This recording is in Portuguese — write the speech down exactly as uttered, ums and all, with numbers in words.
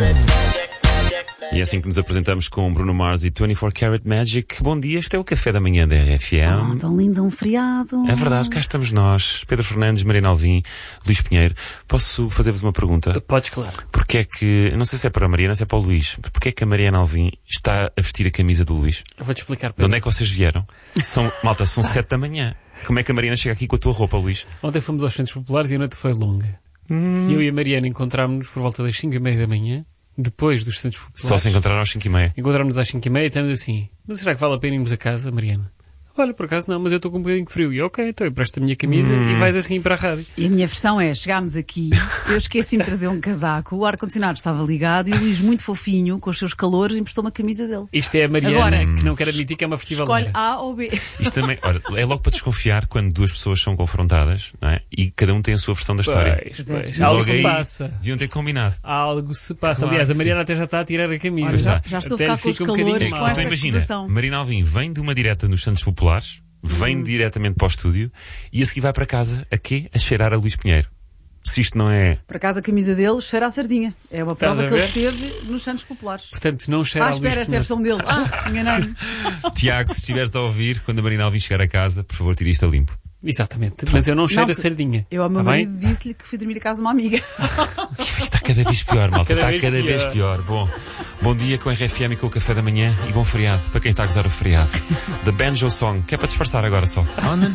E é assim que nos apresentamos com Bruno Mars e vinte e quatro Karat Magic. Bom dia, este é o Café da Manhã da R F M. Oh, tão lindo, um feriado. É verdade, cá estamos nós, Pedro Fernandes, Mariana Alvim, Luís Pinheiro. Posso fazer-vos uma pergunta? Podes, claro. Porquê é que, não sei se é para a Mariana, se é para o Luís, porquê é que a Mariana Alvim está a vestir a camisa do Luís? Eu vou-te explicar, Pedro. De onde é que vocês vieram? São, malta, são sete da manhã. Como é que a Mariana chega aqui com a tua roupa, Luís? Ontem fomos aos Centros Populares e a noite foi longa. Hum. Eu e a Mariana encontrámos-nos por volta das cinco e meia da manhã, depois dos Centros Populares. Só se encontraram às cinco e meia. Encontramos-nos às cinco e meia e dissemos assim: mas será que vale a pena irmos a casa, Mariana? Olha, por acaso não, mas eu estou com um bocadinho de frio. E ok, então eu presto a minha camisa hum. e vais assim para a rádio. E a minha versão é, chegámos aqui, eu esqueci-me de trazer um casaco, o ar-condicionado estava ligado e o Luís, muito fofinho, com os seus calores, emprestou uma camisa dele. Isto é a Mariana, Agora, que não quer admitir que é uma festivaleira. Escolhe A ou B. Isto também, olha, é logo para desconfiar quando duas pessoas são confrontadas, não é? E cada um tem a sua versão da história. Pois, Pois é. pois. Mas Algo Logo se aí, passa. deviam ter combinado. Algo se passa. Claro Aliás, a que Mariana até já está a tirar a camisa. Olha, já, está. já estou a Até ficar lhe com os fica um bocadinho calores, mal. com esta Então imagina, acusação. Mariana Alvim vem de uma direta nos Santos Populares, vem Hum. diretamente para o estúdio e a seguir vai para casa, a quê? A cheirar a Luís Pinheiro. Se isto não é... Por acaso a camisa dele cheira a sardinha. É uma Estás prova a que ele ver? esteve nos Santos Populares. Portanto, não cheira Ah, a Luís espera, esta é a Pinheiro. versão dele. Ah, enganei-me. Tiago, se estiveres a ouvir, quando a Mariana Alvim chegar a casa, por favor, tire isto a limpo. Exatamente. Mas eu não cheiro Não, a sardinha. Eu ao meu Está bem? marido disse-lhe que fui dormir a casa de uma amiga. Isto está cada vez pior, malta. Cada Está vez cada pior. vez pior. Bom, bom dia com a R F M e com o Café da Manhã e bom feriado para quem está a gozar o feriado. The Banjo Song, que é para disfarçar agora só.